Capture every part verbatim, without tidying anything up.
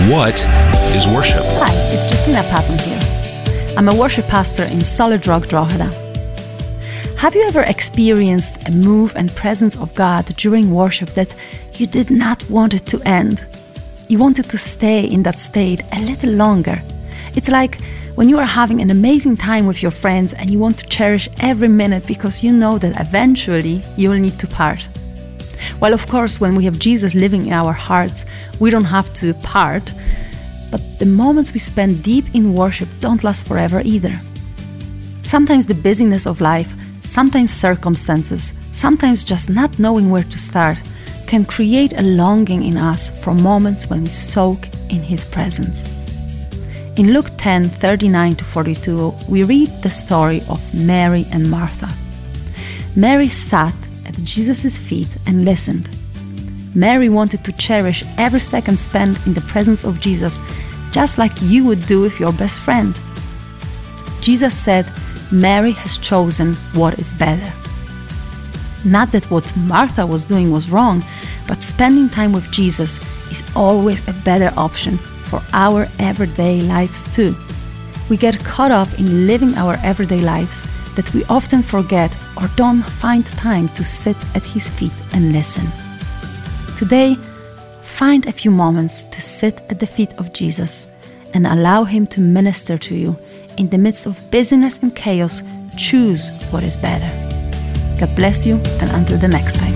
What is worship? Hi, it's Justina Patton here. I'm a worship pastor in Solid Rock, Drogheda. Have you ever experienced a move and presence of God during worship that you did not want it to end? You wanted to stay in that state a little longer. It's like when you are having an amazing time with your friends and you want to cherish every minute because you know that eventually you will need to part. Well, of course, when we have Jesus living in our hearts, we don't have to part, but the moments we spend deep in worship don't last forever either. Sometimes the busyness of life, sometimes circumstances, sometimes just not knowing where to start, can create a longing in us for moments when we soak in His presence. In Luke ten, thirty-nine to forty-two, we read the story of Mary and Martha. Mary sat at Jesus' feet and listened. Mary wanted to cherish every second spent in the presence of Jesus, just like you would do with your best friend. Jesus said, Mary has chosen what is better. Not that what Martha was doing was wrong, but spending time with Jesus is always a better option for our everyday lives too. We get caught up in living our everyday lives that we often forget or don't find time to sit at His feet and listen. Today, find a few moments to sit at the feet of Jesus and allow Him to minister to you. In the midst of busyness and chaos, choose what is better. God bless you, and until the next time.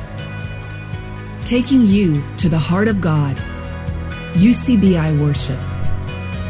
Taking you to the heart of God. U C B I Worship.